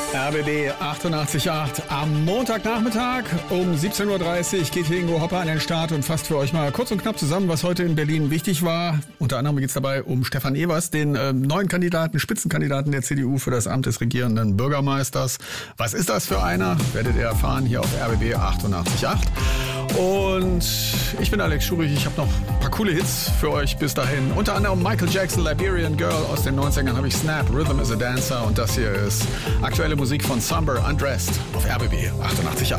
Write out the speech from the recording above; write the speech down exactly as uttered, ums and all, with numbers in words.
R B B achtundachtzig Komma acht am Montagnachmittag um siebzehn Uhr dreißig geht hier Ingo Hopper an den Start und fasst für euch mal kurz und knapp zusammen, was heute in Berlin wichtig war. Unter anderem geht es dabei um Stefan Evers, den äh, neuen Kandidaten, Spitzenkandidaten der C D U für das Amt des regierenden Bürgermeisters. Was ist das für einer? Werdet ihr erfahren hier auf R B B achtundachtzig Komma acht. Und ich bin Alex Schurich, ich habe noch ein paar coole Hits für euch bis dahin. Unter anderem Michael Jackson, Liberian Girl aus den neunzigern habe ich Snap, Rhythm is a Dancer und das hier ist aktuelle Musik von Summer Undressed auf R B B achtundachtzig Komma acht.